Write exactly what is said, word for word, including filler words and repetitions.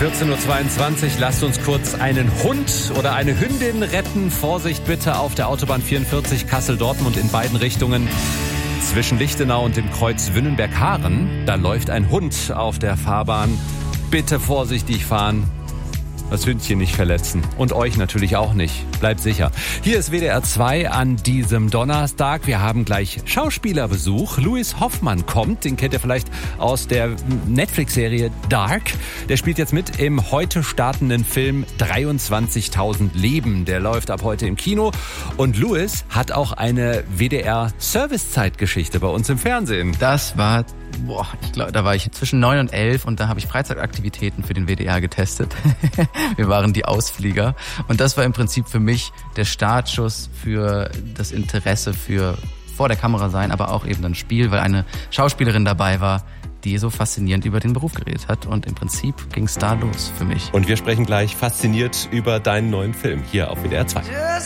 vierzehn Uhr zweiundzwanzig, lasst uns kurz einen Hund oder eine Hündin retten. Vorsicht bitte auf der Autobahn vierundvierzig Kassel-Dortmund in beiden Richtungen. Zwischen Lichtenau und dem Kreuz Wünnenberg-Haaren, da läuft ein Hund auf der Fahrbahn. Bitte vorsichtig fahren. Das Hündchen nicht verletzen. Und euch natürlich auch nicht. Bleibt sicher. Hier ist W D R zwei an diesem Donnerstag. Wir haben gleich Schauspielerbesuch. Louis Hoffmann kommt. Den kennt ihr vielleicht aus der Netflix-Serie Dark. Der spielt jetzt mit im heute startenden Film dreiundzwanzigtausend Leben. Der läuft ab heute im Kino. Und Louis hat auch eine W D R-Servicezeitgeschichte bei uns im Fernsehen. Das war... Boah, ich glaube, da war ich zwischen neun und elf und da habe ich Freizeitaktivitäten für den W D R getestet. Wir waren die Ausflieger und das war im Prinzip für mich der Startschuss für das Interesse für vor der Kamera sein, aber auch eben ein Spiel, weil eine Schauspielerin dabei war, die so faszinierend über den Beruf geredet hat und im Prinzip ging es da los für mich. Und wir sprechen gleich fasziniert über deinen neuen Film hier auf W D R zwei.